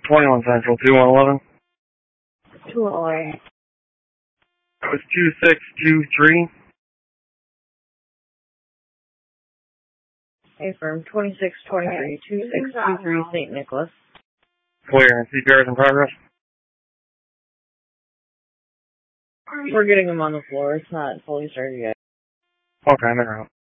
21 Central, 2111. 211. It's 2623. Affirm 2623, 2623 St. Nicholas. Clear, and CPR is in progress. We're getting him on the floor. It's not fully started yet. Okay, I'm in route.